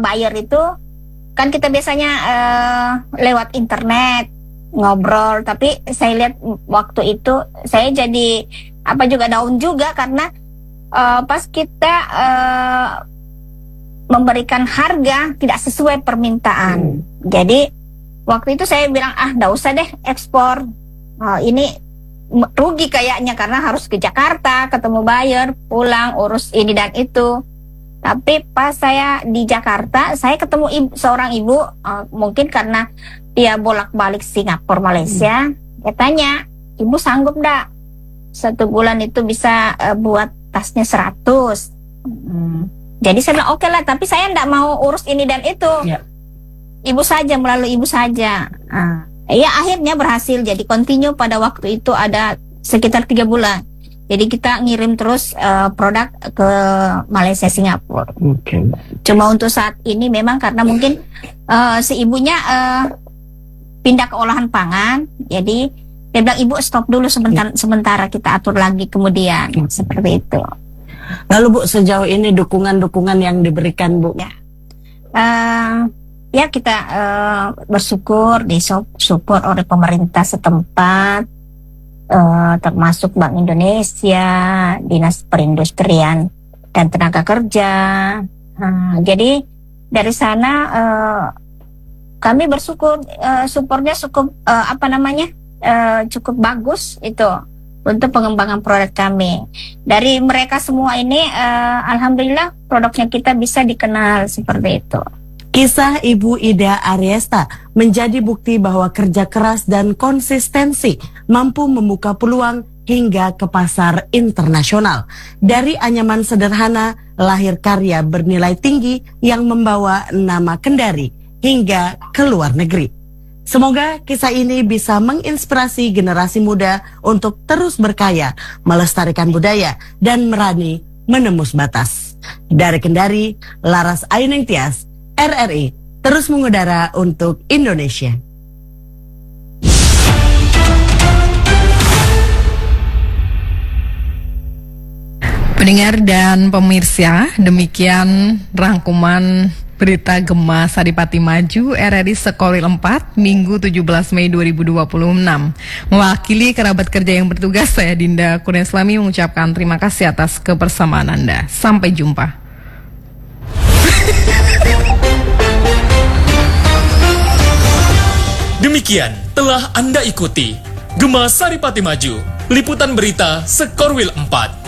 buyer itu kan kita biasanya lewat internet ngobrol, tapi saya lihat waktu itu saya jadi juga down juga karena pas kita memberikan harga tidak sesuai permintaan. Jadi waktu itu saya bilang nggak usah deh ekspor, ini rugi kayaknya karena harus ke Jakarta ketemu buyer, pulang urus ini dan itu. Tapi pas saya di Jakarta, saya ketemu seorang ibu, mungkin karena dia bolak-balik Singapura, Malaysia. Dia tanya, ibu sanggup nggak 1 bulan itu bisa buat tasnya 100? Jadi saya bilang oke lah, tapi saya nggak mau urus ini dan itu. Ibu saja, melalui ibu saja. Ya akhirnya berhasil, jadi continue pada waktu itu ada sekitar 3 bulan. Jadi kita ngirim terus produk ke Malaysia, Singapura. Cuma untuk saat ini memang karena mungkin si ibunya pindah ke olahan pangan. Jadi dia bilang ibu stop dulu sementara kita atur lagi kemudian. Seperti itu. Lalu Bu, sejauh ini dukungan-dukungan yang diberikan Bu? Ya kita bersyukur disupport oleh pemerintah setempat. Termasuk Bank Indonesia, Dinas Perindustrian dan Tenaga Kerja. Jadi dari sana kami bersyukur supportnya cukup cukup bagus itu untuk pengembangan produk kami. Dari mereka semua ini alhamdulillah produknya kita bisa dikenal seperti itu. Kisah Ibu Ida Ariesta menjadi bukti bahwa kerja keras dan konsistensi mampu membuka peluang hingga ke pasar internasional. Dari anyaman sederhana, lahir karya bernilai tinggi yang membawa nama Kendari hingga ke luar negeri. Semoga kisah ini bisa menginspirasi generasi muda untuk terus berkaya, melestarikan budaya, dan berani menembus batas. Dari Kendari, Laras Ayuning Tias, RRI terus mengudara untuk Indonesia. Pendengar dan pemirsa, demikian rangkuman berita Gema Saripati Maju RRI Sekorwil 4 Minggu 17 Mei 2026. Mewakili kerabat kerja yang bertugas, saya Dinda Kurniaslami mengucapkan terima kasih atas kebersamaan Anda. Sampai jumpa. Demikian telah Anda ikuti Gema Saripati Maju, liputan berita Sekorwil 4.